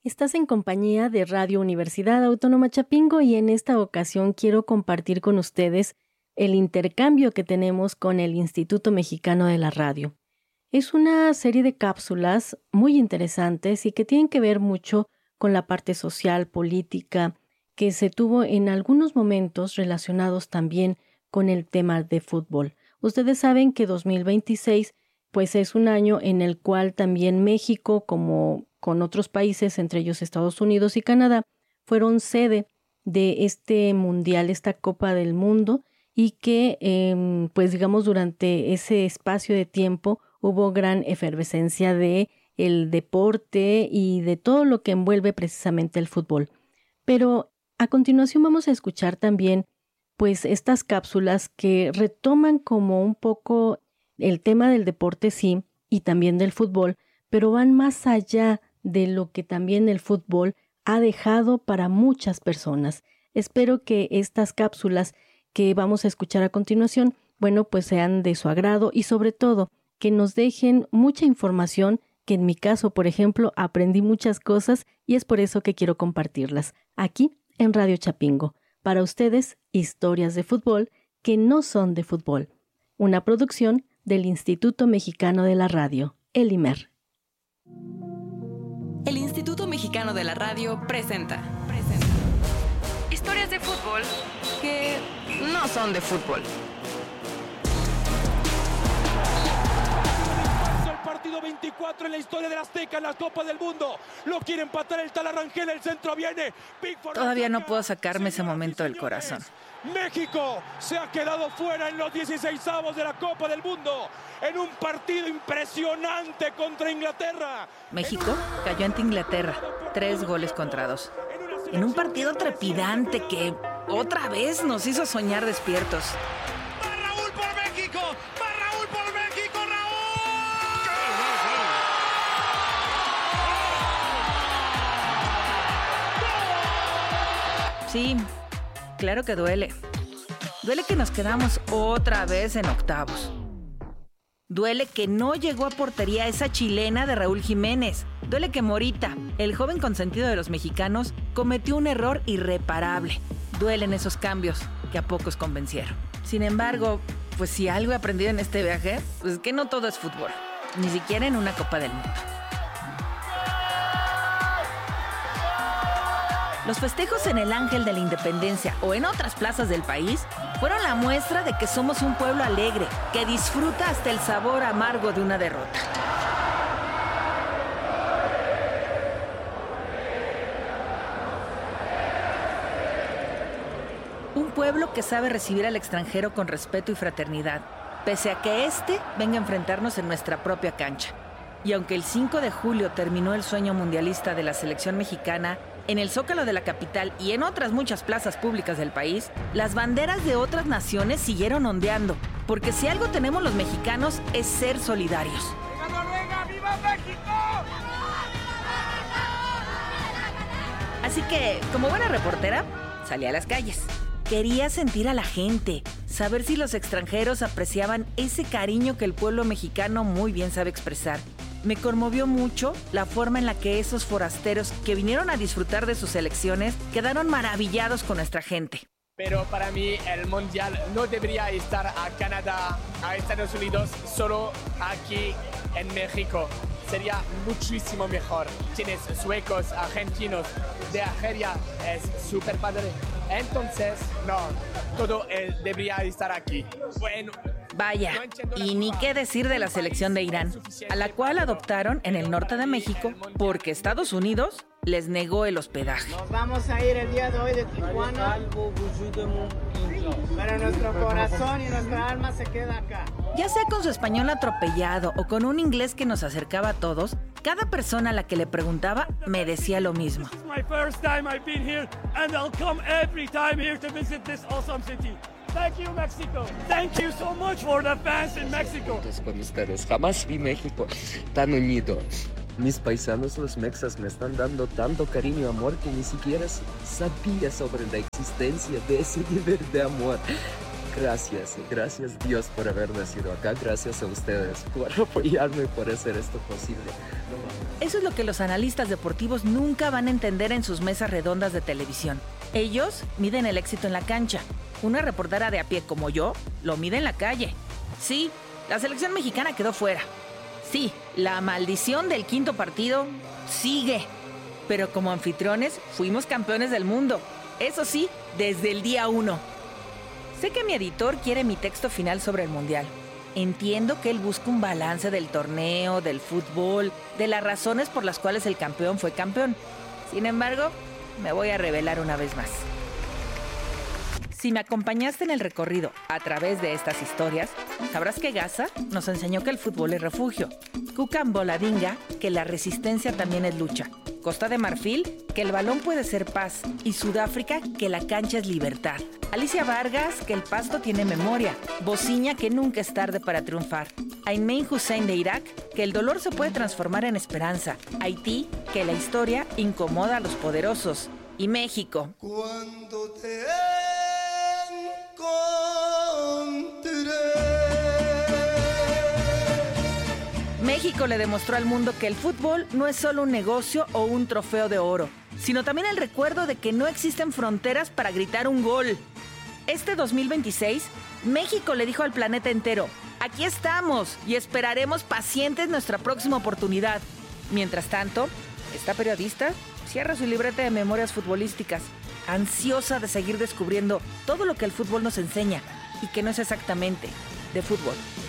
Estás en compañía de Radio Universidad Autónoma Chapingo y en esta ocasión quiero compartir con ustedes el intercambio que tenemos con el Instituto Mexicano de la Radio. Es una serie de cápsulas muy interesantes y que tienen que ver mucho con la parte social, política, que se tuvo en algunos momentos relacionados también con el tema de fútbol. Ustedes saben que 2026 pues es un año en el cual también México, como con otros países, entre ellos Estados Unidos y Canadá, fueron sede de este mundial, esta Copa del Mundo, y que pues digamos durante ese espacio de tiempo hubo gran efervescencia de el deporte y de todo lo que envuelve precisamente el fútbol. Pero a continuación vamos a escuchar también pues estas cápsulas que retoman como un poco el tema del deporte, sí, y también del fútbol, pero van más allá de lo que también el fútbol ha dejado para muchas personas. Espero que estas cápsulas que vamos a escuchar a continuación, bueno, pues sean de su agrado y sobre todo que nos dejen mucha información que en mi caso, por ejemplo, aprendí muchas cosas y es por eso que quiero compartirlas aquí en Radio Chapingo. Para ustedes, historias de fútbol que no son de fútbol. Una producción del Instituto Mexicano de la Radio, el IMER. El Instituto Mexicano de la Radio presenta historias de fútbol que no son de fútbol. El partido 24 en la historia del Azteca en la Copa del Mundo. Lo quiere empatar el tal Arrangel, el centro viene. Todavía no puedo sacarme ese momento del corazón. México se ha quedado fuera en los 16avos de la Copa del Mundo en un partido impresionante contra Inglaterra. México cayó ante Inglaterra, 3-2. En un partido trepidante que otra vez nos hizo soñar despiertos. ¡Va Raúl por México! ¡Va Raúl por México! ¡Raúl! Sí, claro que duele. Duele que nos quedamos otra vez en octavos. Duele que no llegó a portería esa chilena de Raúl Jiménez. Duele que Morita, el joven consentido de los mexicanos, cometió un error irreparable. Duelen esos cambios que a pocos convencieron. Sin embargo, pues si algo he aprendido en este viaje, pues es que no todo es fútbol. Ni siquiera en una Copa del Mundo. Los festejos en el Ángel de la Independencia o en otras plazas del país fueron la muestra de que somos un pueblo alegre, que disfruta hasta el sabor amargo de una derrota. Un pueblo que sabe recibir al extranjero con respeto y fraternidad, pese a que éste venga a enfrentarnos en nuestra propia cancha. Y aunque el 5 de julio terminó el sueño mundialista de la selección mexicana, en el Zócalo de la capital y en otras muchas plazas públicas del país, las banderas de otras naciones siguieron ondeando, porque si algo tenemos los mexicanos es ser solidarios. ¡Viva Noruega! ¡Viva México! Así que, como buena reportera, salí a las calles. Quería sentir a la gente, saber si los extranjeros apreciaban ese cariño que el pueblo mexicano muy bien sabe expresar. Me conmovió mucho la forma en la que esos forasteros que vinieron a disfrutar de sus elecciones quedaron maravillados con nuestra gente. Pero para mí el Mundial no debería estar a Canadá, a Estados Unidos, solo aquí en México. Sería muchísimo mejor. Tienes suecos, argentinos, de Argelia, es súper padre. Entonces, no, todo debería estar aquí. Bueno, vaya, y ni qué decir de la selección de Irán, a la cual adoptaron en el norte de México porque Estados Unidos les negó el hospedaje. Nos vamos a ir el día de hoy de Tijuana, pero nuestro corazón y nuestra alma se queda acá. Ya sea con su español atropellado o con un inglés que nos acercaba a todos, cada persona a la que le preguntaba me decía lo mismo. This is my first time I've been here and I'll come every time here to visit this awesome city. Thank you, Mexico. Thank you so much for the fans in Mexico. Con ustedes. Jamás vi México tan unido. Mis paisanos los mexas me están dando tanto cariño y amor que ni siquiera sabía sobre la existencia de ese nivel de amor. Gracias Dios por haber nacido acá. Gracias a ustedes por apoyarme y por hacer esto posible. Eso es lo que los analistas deportivos nunca van a entender en sus mesas redondas de televisión. Ellos miden el éxito en la cancha. Una reportera de a pie como yo lo mide en la calle. Sí, la selección mexicana quedó fuera. Sí, la maldición del quinto partido sigue. Pero como anfitriones fuimos campeones del mundo. Eso sí, desde el día 1. Sé que mi editor quiere mi texto final sobre el Mundial. Entiendo que él busca un balance del torneo, del fútbol, de las razones por las cuales el campeón fue campeón. Sin embargo, me voy a revelar una vez más. Si me acompañaste en el recorrido a través de estas historias, sabrás que Gaza nos enseñó que el fútbol es refugio, Cucan Boladinga que la resistencia también es lucha, Costa de Marfil que el balón puede ser paz y Sudáfrica que la cancha es libertad, Alicia Vargas que el pasto tiene memoria, Bociña que nunca es tarde para triunfar, Aymen Hussein de Irak que el dolor se puede transformar en esperanza, Haití que la historia incomoda a los poderosos y México. Cuando te México le demostró al mundo que el fútbol no es solo un negocio o un trofeo de oro, sino también el recuerdo de que no existen fronteras para gritar un gol. Este 2026, México le dijo al planeta entero, aquí estamos y esperaremos pacientes nuestra próxima oportunidad. Mientras tanto, esta periodista cierra su libreta de memorias futbolísticas, ansiosa de seguir descubriendo todo lo que el fútbol nos enseña y que no es exactamente de fútbol.